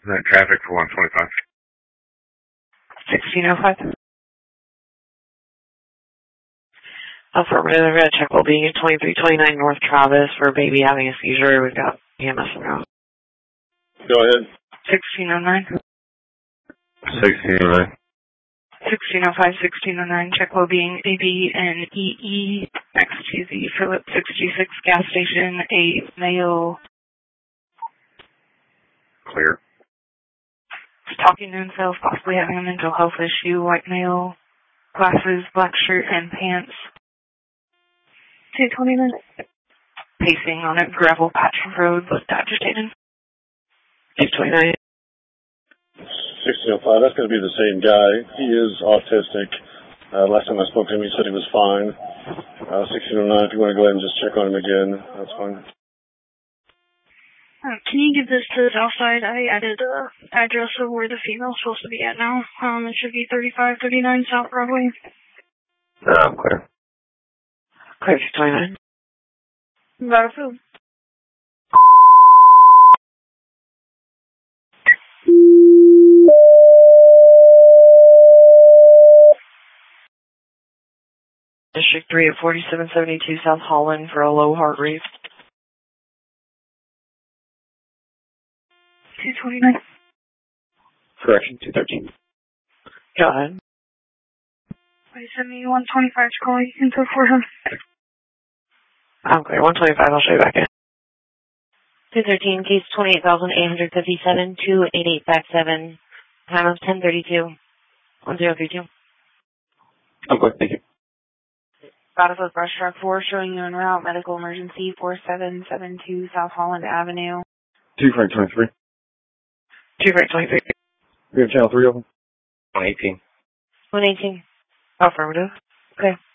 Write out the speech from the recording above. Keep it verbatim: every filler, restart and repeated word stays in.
That traffic for one twenty-five. sixteen oh five. Affirmative, I've got a check will be twenty-three twenty-nine North Travis for a baby having a seizure. We've got E M S around. Go ahead. sixteen oh nine. sixteen oh nine. sixteen oh five, sixteen oh nine, check will being A B N E E, X T Z, Phillips sixty-six, gas station, eight, male. Clear. Talking to himself, possibly having a mental health issue, white male, glasses, black shirt, and pants. two twenty-nine. Pacing on a gravel patch road, looked agitated. two twenty-nine. sixteen oh five, that's going to be the same guy. He is autistic. Uh, last time I spoke to him, he said he was fine. Uh, sixteen oh nine, if you want to go ahead and just check on him again, that's fine. Uh, can you give this to the south side? I added the address of where the female's supposed to be at now. Um, it should be thirty-five thirty-nine South Broadway. No, I'm clear. Clear two twenty-nine. Battlefield. District three at forty-seven seventy-two South Holland for a low heart rate. two twenty-nine. Correction, two thirteen. Go ahead. Wait, send me one twenty-five to call you info for him. I'm clear. one twenty-five, I'll show you back in. two thirteen, case twenty-eight thousand eight hundred fifty-seven, two eight eight five seven, time of ten thirty-two, one zero three two. I'm good, thank you. Battlefield Brush Truck four showing you en route, medical emergency four seven seven two South Holland Avenue. Two Frank twenty-three. two Frank twenty-three. We have channel three open. one eighteen. one eighteen. Affirmative. Okay.